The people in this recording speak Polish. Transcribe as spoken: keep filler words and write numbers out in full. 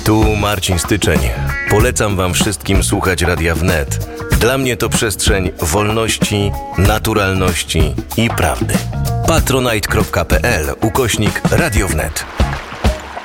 Tu Marcin Styczeń. Polecam wam wszystkim słuchać Radia Wnet. Dla mnie to przestrzeń wolności, naturalności i prawdy. patronite kropka p l ukośnik Radio Wnet.